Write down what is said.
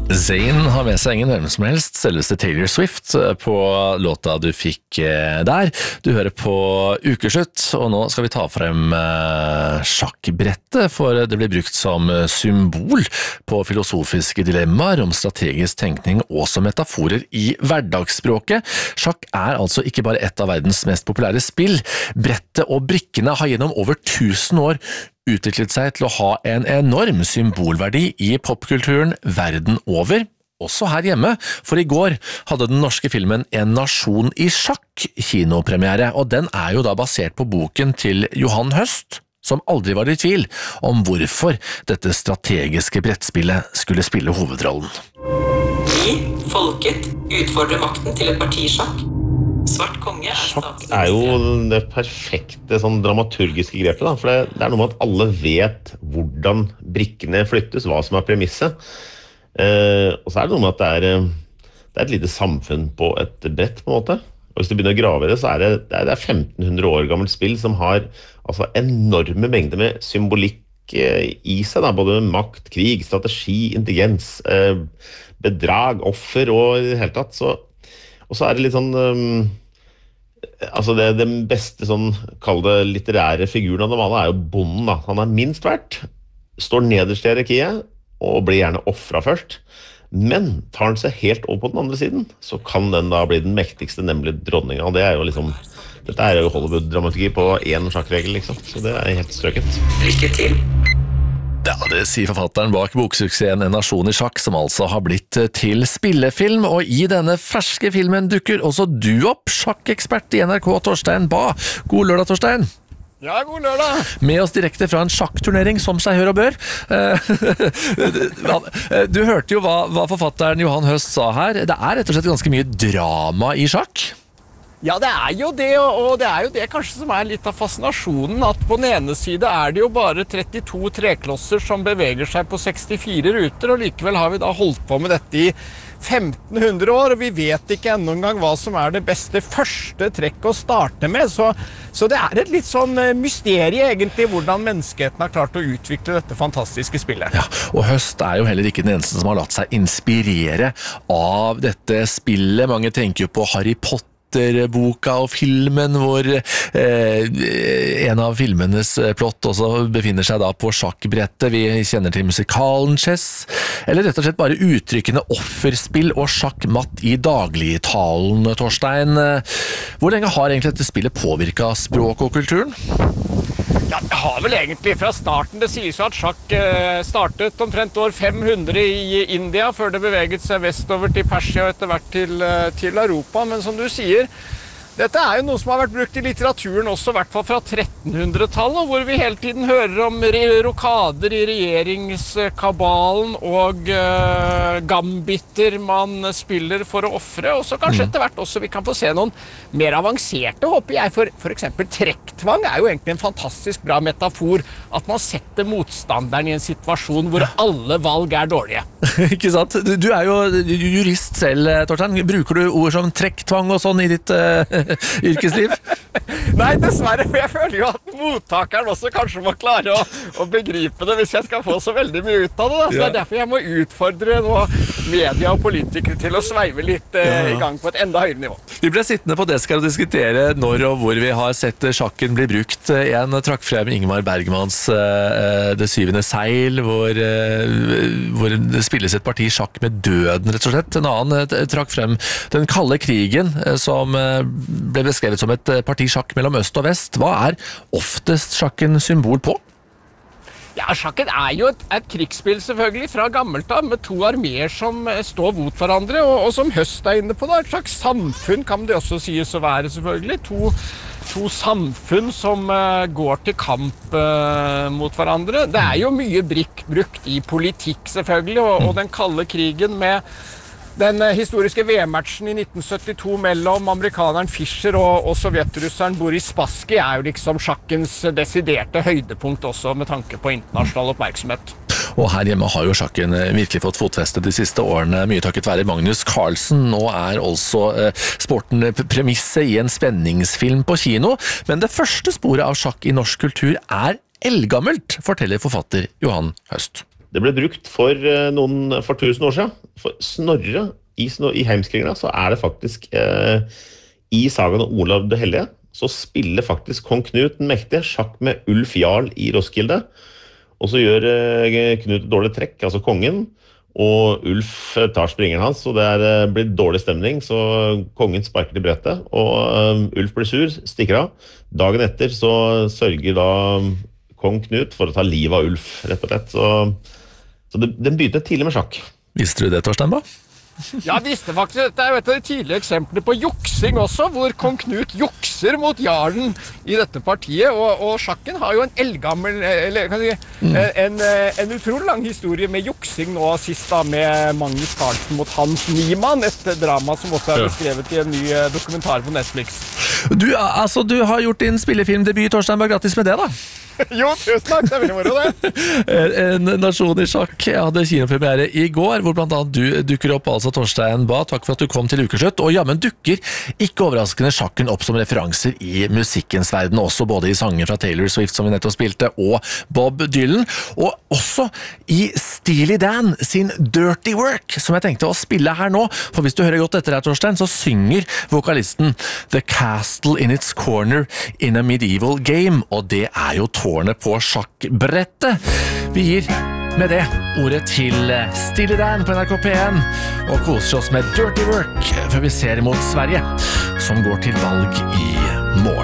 Zayn har med seg ingen hvem som helst, selveste Taylor Swift på låta du fikk der. Du hører på Ukeslutt, og nå skal vi ta frem sjakkbrettet, for det blir brukt som symbol på filosofiske dilemmaer om strategisk tenkning og som metaforer i hverdagsspråket. Sjakk er altså ikke bare et av verdens mest populære spill. Brettet og brikkene har gjennom over 1000 år utviklet seg til å ha en enorm symbolverdi i popkulturen verden over, også her hjemme, for i går hadde den norske filmen En nasjon i sjakk kinopremiere, og den er jo da basert på boken til Johan Høst, som aldri var i tvil om hvorfor dette strategiske brettspillet skulle spille hovedrollen. Vi, folket, utfordrer makten til et parti i sjakk. Svart konge Sjakk er jo det perfekte sånn dramaturgiske grepet, da. For det er noe med at alle vet hvordan brikkene flyttes, hva som er premisset. Og så er det noe med at det er et lite samfunn på et brett, på en måte. Og hvis du begynner å grave i det, så er det 1500 år gammelt spill som har altså enorme mengder med symbolikk i seg, da. Både makt, krig, strategi, intelligens, bedrag, offer og i det hele tatt. Og så er det litt sånn altså det beste sånn, kall det litterære figuren av dem alle er jo bonden, da. Han er minst verdt, står nederst i hierarkiet og blir gjerne offret først, men tar han seg helt over på den andre siden, så kan den da bli den mektigste, nemlig dronningen. Og det er jo liksom, dette er jo Hollywood-dramaturgi på en sjakkregel, liksom. Så det er helt strøket. Lykke til! Ja, det sier forfatteren bak boksuksessen En nasjon i sjakk, som altså har blitt til spillefilm, og i denne ferske filmen dukker også du opp, sjakkekspert i NRK, Torstein Bae. God lørdag, Torstein! Ja, god lørdag! Med oss direkte fra en sjakkturnering, som seg hør og bør. Du hørte jo hva forfatteren Johan Høst sa her. Det er rett og slett ganske mye drama i sjakk. Ja, det er jo det, og det er jo det kanskje som er litt av fascinasjonen, at på den ene side er det jo bare 32 treklosser som beveger seg på 64 ruter, og likevel har vi da holdt på med dette i 1500 år, og vi vet ikke ennå engang hva som er det beste første trekk å starte med, så det er et litt sånn mysterie egentlig, hvordan menneskeheten har klart å utvikle dette fantastiske spillet. Ja, og Høst er jo heller ikke den eneste som har latt seg inspirere av dette spillet. Mange tenker jo på Harry Potter, boka og filmen, hvor en av filmenes plott også befinner seg da på sjakkbrettet. Vi kjenner til musikalen Chess, eller rett og slett bare uttrykkende offerspill og sjakkmatt i dagligtalen, Torstein. Hvor lenge har egentlig dette spillet påvirket språk og kulturen? Ja, det har vel egentlig fra starten. Det sies jo at sjakk startet omtrent år 500 i India, før det beveget seg vestover til Persia og etter hvert til Europa. Men som du sier, dette er jo noe som har vært brukt i litteraturen også, i hvert fall fra 1300-tallet, hvor vi hele tiden hører om rokader i regjeringskabalen og gambiter man spiller for å offre, og så kanskje etter hvert også vi kan få se noen mer avanserte, håper jeg, for eksempel trekktvang er jo egentlig en fantastisk bra metafor, at man setter motstanderen i en situasjon hvor alle valg er dårlige. Ikke sant? Du er jo jurist selv, Torstein. Bruker du ord som trekktvang og sånn i ditt yrkesliv? Nei, dessverre, for jeg føler jo at mottakeren også kanskje må klare å begripe det hvis jeg skal få så veldig mye ut av det. Da. Så det er derfor jeg må utfordre nå media og politikere til å sveive litt i gang på et enda høyere nivå. Vi ble sittende på desk og diskutere når og hvor vi har sett sjakken bli brukt. En trakk frem Ingmar Bergmans Det syvende seil, hvor det spilles et parti sjakk med døden, rett og slett. En annen trakk frem den kalde krigen, som ble beskrevet som et parti sjakk mellom øst og vest. Hva er oftest sjakken symbol på? Ja, sjakken er jo et krigsspill selvfølgelig fra gammelt av, med to arméer som står mot hverandre, og som Høst er inne på da, et slags samfunn kan det også sies å være selvfølgelig. To samfunn som går til kamp mot hverandre. Det er jo mye brukt i politikk selvfølgelig, og den kalde krigen med den historiske VM-matchen i 1972 mellom amerikaneren Fischer og sovjetrusseren Boris Spassky er jo liksom sjakkens desiderte høydepunkt også med tanke på internasjonal oppmerksomhet. Og her hjemme har jo sjakken virkelig fått fotfeste de siste årene, mye takket være Magnus Carlsen. Nå er altså sporten premisset i en spenningsfilm på kino, men det første sporet av sjakk i norsk kultur er eldgammelt, forteller forfatter Johan Høst. Det ble brukt for 1000 år siden. For Snorre, i Heimskringla, så det faktisk i sagaen om Olav det Hellige, så spiller faktisk kong Knut den mektige sjakk med Ulf Jarl i Roskilde. Og så gjør Knut et dårlig trekk, altså kongen, og Ulf tar springeren hans, og det blir dårlig stemning, så kongen sparker til brettet, og Ulf blir sur, stikker av. Dagen etter så sørger da kong Knut for å ta livet av Ulf, rett og slett. Så den begynte tidlig med sjakk. Visste du det, Torstein Ba? Ja, visste faktisk. Dette jo et av de tidlige eksemplene på juksing også, hvor kong Knut jukser mot jarlen i dette partiet, og sjakken har jo en eldgammel, eller kan jeg si, en utrolig lang historie med juksing nå sist da, med Magnus Carlsen mot Hans Niemann, et drama som også beskrevet i en ny dokumentar på Netflix. Du har gjort din spillefilmdebut, Torstein Ba, grattis med det da. Jo, tusen takk, det veldig moro det. En nasjon i sjakk hadde kinopremiere i går, hvor blant annet du dukker opp, altså Torstein Ba. Takk for at du kom til Ukeslutt. Og jamen dukker ikke overraskende sjakken opp som referanser i musikkens verden, også både i sanger fra Taylor Swift, som vi nettopp spilte, og Bob Dylan, og også i Steely Dan sin Dirty Work, som jeg tenkte å spille her nå. For hvis du hører godt etter her, Torstein, så synger vokalisten The Castle in its Corner in a Medieval Game, og det jo tårnet på sjakkbrettet. Vi gir med det ordet til Steely Dan på NRK P1 og koser oss med Dirty Work før vi ser mot Sverige, som går til valg i